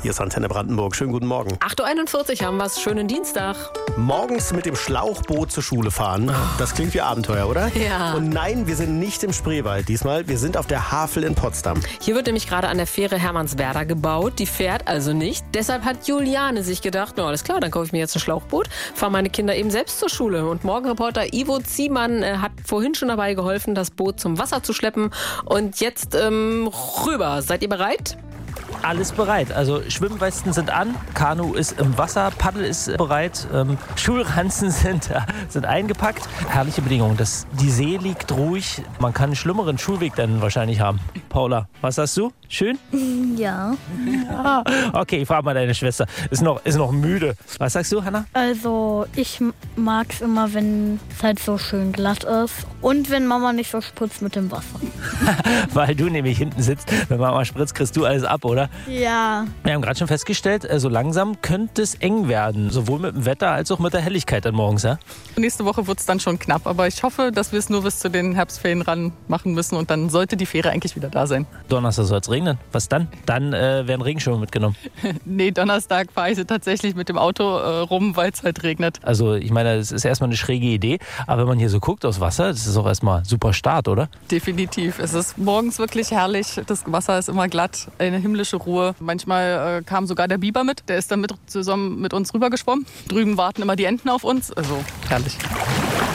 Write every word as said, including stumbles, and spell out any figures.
Hier ist Antenne Brandenburg. Schönen guten Morgen. acht Uhr einundvierzig haben wir es. Schönen Dienstag. Morgens mit dem Schlauchboot zur Schule fahren. Das klingt wie Abenteuer, oder? Ja. Und nein, wir sind nicht im Spreewald diesmal. Wir sind auf der Havel in Potsdam. Hier wird nämlich gerade an der Fähre Hermannswerder gebaut. Die fährt also nicht. Deshalb hat Juliane sich gedacht, na alles klar, dann kaufe ich mir jetzt ein Schlauchboot, fahre meine Kinder eben selbst zur Schule. Und Morgenreporter Ivo Ziemann äh, hat vorhin schon dabei geholfen, das Boot zum Wasser zu schleppen. Und jetzt ähm, rüber. Seid ihr bereit? Alles bereit. Also Schwimmwesten sind an, Kanu ist im Wasser, Paddel ist bereit, ähm, Schulranzen sind, äh, sind eingepackt. Herrliche Bedingungen. Das, die See liegt ruhig. Man kann einen schlimmeren Schulweg dann wahrscheinlich haben. Paula, was sagst du? Schön? Ja. Ja. Okay, ich frage mal deine Schwester. Ist noch, ist noch müde. Was sagst du, Hannah? Also ich mag es immer, wenn es halt so schön glatt ist und wenn Mama nicht so spritzt mit dem Wasser. Weil du nämlich hinten sitzt. Wenn Mama spritzt, kriegst du alles ab, oder? Ja. Wir haben gerade schon festgestellt, so langsam könnte es eng werden. Sowohl mit dem Wetter als auch mit der Helligkeit dann morgens, ja? Nächste Woche wird es dann schon knapp, aber ich hoffe, dass wir es nur bis zu den Herbstferien ran machen müssen und dann sollte die Fähre eigentlich wieder da sein. Donnerstag soll es regnen. Was dann? Dann äh, werden Regenschirme mitgenommen. Nee, Donnerstag fahre ich tatsächlich mit dem Auto äh, rum, weil es halt regnet. Also ich meine, es ist erstmal eine schräge Idee, aber wenn man hier so guckt aufs Wasser, das ist auch erstmal super Start, oder? Definitiv. Es ist morgens wirklich herrlich. Das Wasser ist immer glatt, eine himmlische Ruhe. Manchmal äh, kam sogar der Biber mit. Der ist dann mit, zusammen mit uns rübergeschwommen. Drüben warten immer die Enten auf uns. Also herrlich.